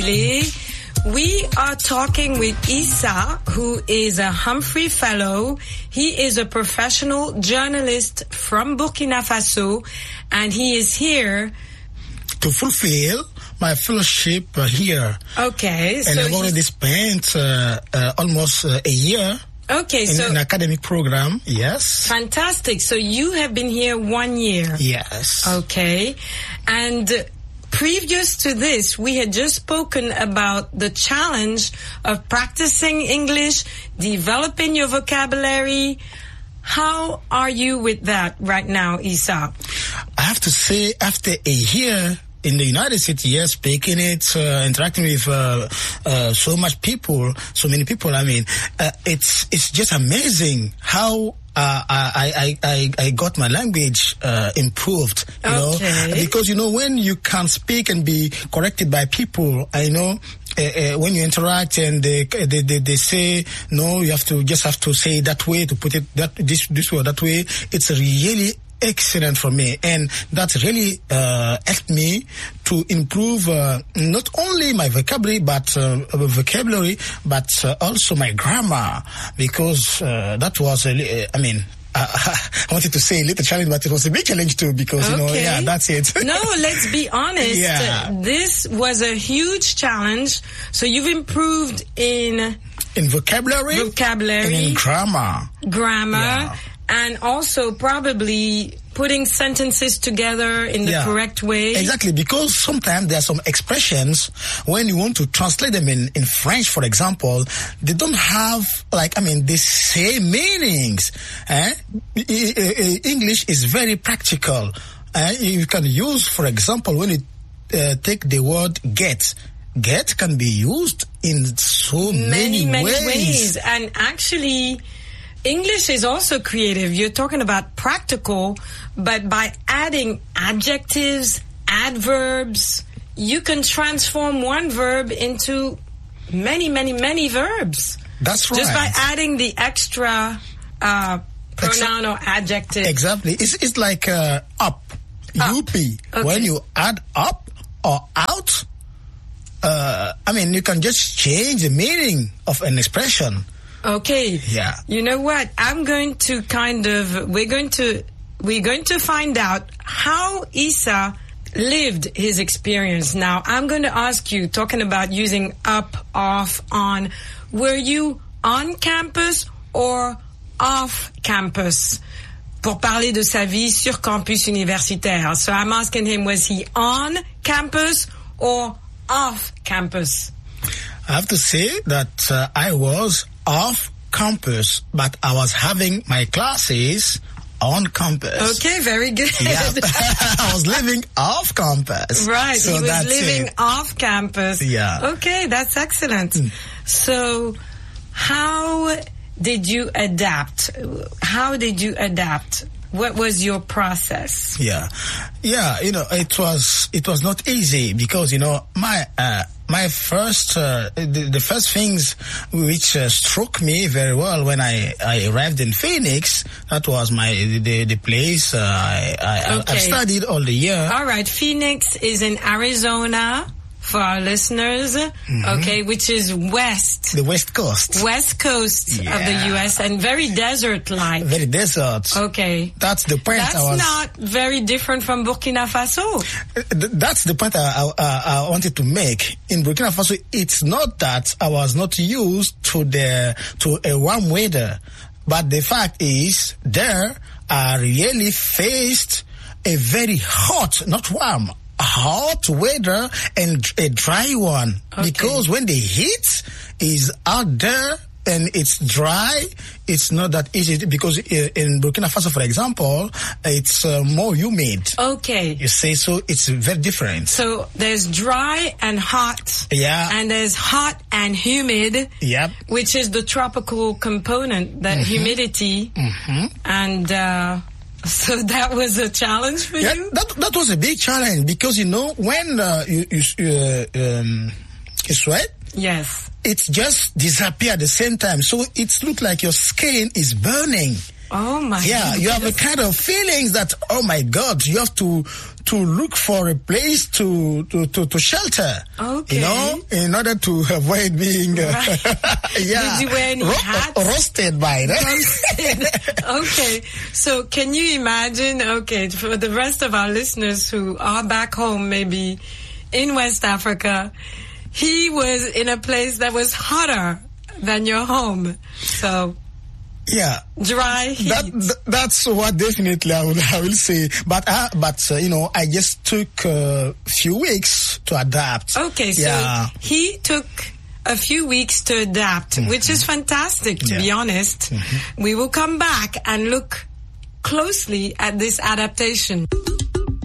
We are talking with Issa, who is a Humphrey Fellow. He is a professional journalist from Burkina Faso, and he is here to fulfill my fellowship here. Okay. And I've already spent almost a year. Okay, in an academic program, yes. Fantastic. So you have been here 1 year. Yes. Okay. And previous to this, we had just spoken about the challenge of practicing English, developing your vocabulary. How are you with that right now, Issa? I have to say, after a year in the United States, yes, speaking it, interacting with so many people. I mean, it's just amazing how I got my language improved. You know, because when you can speak and be corrected by people, I know. When you interact and they say no, you have to say it that way, to put it this way or that way. It's really excellent for me, and that really helped me to improve not only my vocabulary but also my grammar, because that was I wanted to say a little challenge, but it was a big challenge too, because that's it. No, let's be honest. This was a huge challenge. So you've improved in vocabulary, and in grammar. Yeah. And also probably putting sentences together in the correct way. Exactly, because sometimes there are some expressions, when you want to translate them in French, for example, they don't have, the same meanings. English is very practical. You can use, for example, when you take the word get. Get can be used in so many ways. And actually, English is also creative. You're talking about practical, but by adding adjectives, adverbs, you can transform one verb into many, many, many verbs. That's right. Just by adding the extra pronoun or adjective. Exactly. It's like up. UP. Okay. When you add up or out, you can just change the meaning of an expression. Okay. Yeah. You know what? We're going to find out how Issa lived his experience. Now, I'm going to ask you, talking about using up, off, on, were you on campus or off campus? Pour parler de sa vie sur campus universitaire. So I'm asking him, was he on campus or off campus? I have to say that I was off campus, but I was having my classes on campus. Okay, very good. Yeah. I was living off campus. Right, so he was living off campus. Yeah. Okay, that's excellent. So, how did you adapt? What was your process? Yeah, it was not easy, because my first the first things which struck me very well when I arrived in Phoenix, that was the place I studied all the year. All right, Phoenix is in Arizona. For our listeners, okay, which is the West Coast of the U.S. and very desert-like. Very desert. Okay. That's the point. That's not very different from Burkina Faso. That's the point I wanted to make. In Burkina Faso, it's not that I was not used to a warm weather, but the fact is, there I really faced a very hot, not warm, hot weather and a dry one. Okay. Because when the heat is out there and it's dry, it's not that easy, because in Burkina Faso, for example, it's more humid. Okay. You say, so it's very different. So there's dry and hot. Yeah. And there's hot and humid. Yep. Which is the tropical component, that humidity. And so that was a challenge for you? That was a big challenge, because when you sweat, yes, it just disappears at the same time. So it looks like your skin is burning. Oh my! Yeah, you have a kind of feelings that, oh my God, you have to look for a place to shelter. Okay. You know, in order to avoid being Did you wear any hats? Roasted by that. Okay. So can you imagine? Okay, for the rest of our listeners who are back home, maybe in West Africa, he was in a place that was hotter than your home. So. Yeah, dry heat. That's what definitely I will say. But you know, I just took a few weeks to adapt. Okay, so he took a few weeks to adapt, which is fantastic, to be honest. We will come back and look closely at this adaptation.